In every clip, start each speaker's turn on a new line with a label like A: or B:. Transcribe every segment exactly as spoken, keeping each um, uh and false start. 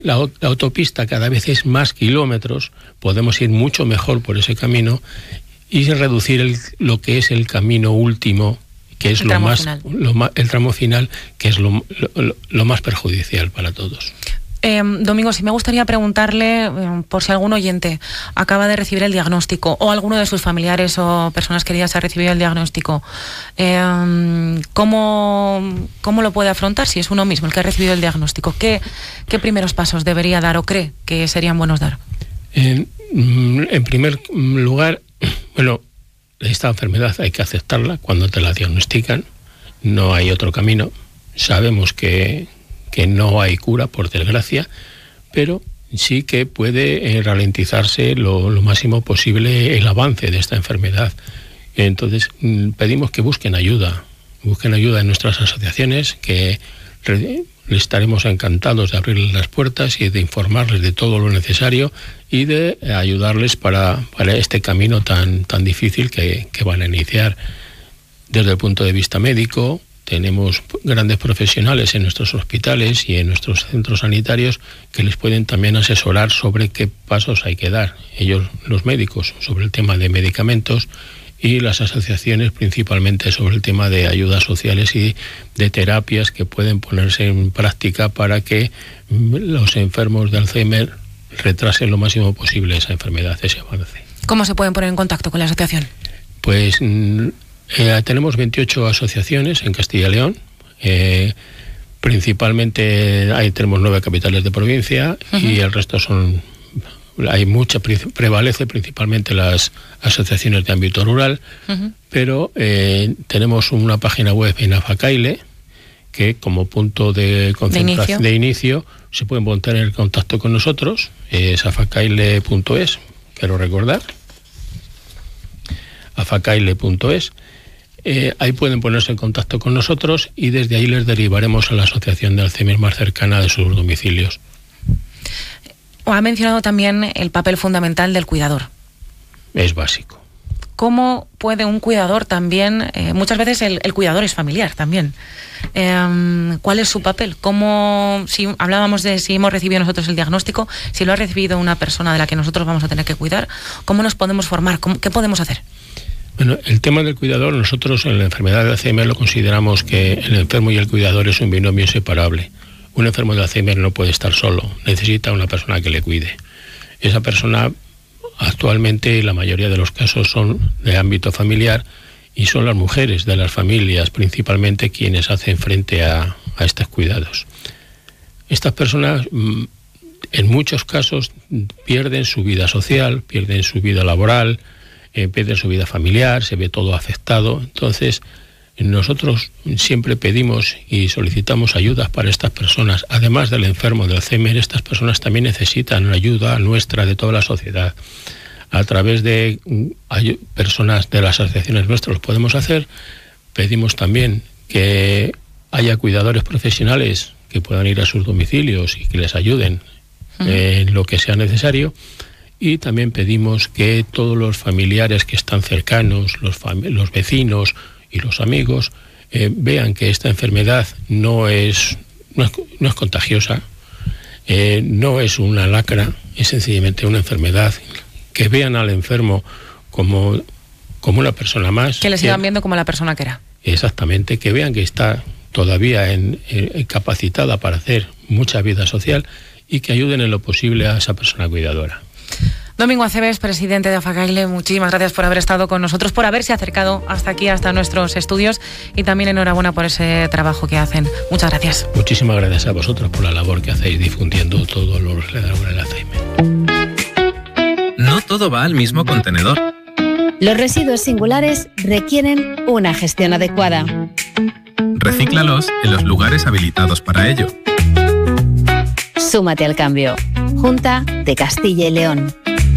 A: La, la autopista cada vez es más kilómetros, podemos ir mucho mejor por ese camino y reducir el, lo que es el camino último, que es lo más, lo más, el tramo final, que es lo, lo, lo más perjudicial para todos.
B: Eh, Domingo, sí me gustaría preguntarle, eh, por si algún oyente acaba de recibir el diagnóstico o alguno de sus familiares o personas queridas ha recibido el diagnóstico, eh, ¿cómo, ¿cómo lo puede afrontar si es uno mismo el que ha recibido el diagnóstico? ¿Qué, qué primeros pasos debería dar o cree que serían buenos dar?
A: En, en primer lugar, bueno, esta enfermedad hay que aceptarla cuando te la diagnostican, no hay otro camino. Sabemos que que no hay cura, por desgracia, pero sí que puede eh, ralentizarse lo, lo máximo posible el avance de esta enfermedad. Entonces, mm, pedimos que busquen ayuda, busquen ayuda en nuestras asociaciones, que re, estaremos encantados de abrirles las puertas y de informarles de todo lo necesario y de ayudarles para, para este camino tan, tan difícil que, que van a iniciar. Desde el punto de vista médico, tenemos grandes profesionales en nuestros hospitales y en nuestros centros sanitarios que les pueden también asesorar sobre qué pasos hay que dar. Ellos, los médicos, sobre el tema de medicamentos, y las asociaciones principalmente sobre el tema de ayudas sociales y de terapias que pueden ponerse en práctica para que los enfermos de Alzheimer retrasen lo máximo posible esa enfermedad, ese avance.
B: ¿Cómo se pueden poner en contacto con la asociación?
A: Pues Eh, tenemos veintiocho asociaciones en Castilla y León, eh, principalmente ahí tenemos nueve capitales de provincia. Uh-huh. Y el resto son, hay mucha, prevalece principalmente las asociaciones de ámbito rural. Uh-huh. Pero eh, tenemos una página web en Afacaile que como punto de concentración, de inicio, de inicio se pueden poner en contacto con nosotros, es afacaile punto es, quiero recordar, afacaile punto es. Eh, ahí pueden ponerse en contacto con nosotros y desde ahí les derivaremos a la asociación de Alzheimer más cercana de sus domicilios.
B: O ha mencionado también el papel fundamental del cuidador.
A: Es básico.
B: ¿Cómo puede un cuidador también, eh, muchas veces el, el cuidador es familiar también, eh, ¿cuál es su papel? ¿Cómo, si hablábamos de si hemos recibido nosotros el diagnóstico, si lo ha recibido una persona de la que nosotros vamos a tener que cuidar, ¿cómo nos podemos formar? ¿Cómo, ¿Qué podemos hacer?
A: Bueno, el tema del cuidador, nosotros en la enfermedad de Alzheimer lo consideramos que el enfermo y el cuidador es un binomio inseparable. Un enfermo de Alzheimer no puede estar solo, necesita una persona que le cuide. Esa persona, actualmente, la mayoría de los casos son de ámbito familiar y son las mujeres de las familias principalmente quienes hacen frente a, a estos cuidados. Estas personas, en muchos casos, pierden su vida social, pierden su vida laboral, Eh, pierde su vida familiar, se ve todo afectado. Entonces, nosotros siempre pedimos y solicitamos ayudas para estas personas. Además del enfermo de Alzheimer, estas personas también necesitan ayuda nuestra, de toda la sociedad. A través de hay, personas de las asociaciones nuestras lo podemos hacer. Pedimos también que haya cuidadores profesionales que puedan ir a sus domicilios y que les ayuden uh-huh. eh, en lo que sea necesario. Y también pedimos que todos los familiares que están cercanos, los, fam- los vecinos y los amigos, eh, vean que esta enfermedad no es, no es, no es contagiosa, eh, no es una lacra, es sencillamente una enfermedad, que vean al enfermo como, como una persona más.
B: Que le sigan que, viendo como la persona que era.
A: Exactamente, que vean que está todavía en, en, capacitada para hacer mucha vida social y que ayuden en lo posible a esa persona cuidadora.
B: Domingo Aceves, presidente de Afacaile, muchísimas gracias por haber estado con nosotros, por haberse acercado hasta aquí, hasta nuestros estudios, y también enhorabuena por ese trabajo que hacen. Muchas gracias.
A: Muchísimas gracias a vosotros por la labor que hacéis difundiendo todo lo relacionado con el Alzheimer.
C: No todo va al mismo contenedor.
D: Los residuos singulares requieren una gestión adecuada.
C: Recíclalos en los lugares habilitados para ello.
D: Súmate al cambio. Junta de Castilla y León.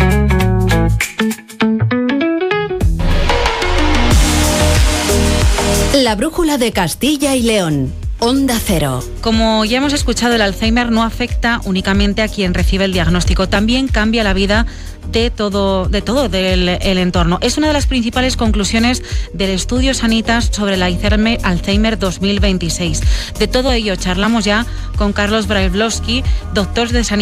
D: La brújula de Castilla y León. Onda Cero.
B: Como ya hemos escuchado, el Alzheimer no afecta únicamente a quien recibe el diagnóstico, también cambia la vida de todo, de todo del el entorno. Es una de las principales conclusiones del estudio Sanitas sobre el Alzheimer dos mil veintiséis. De todo ello charlamos ya con Carlos Brailovsky, doctor de Sanidad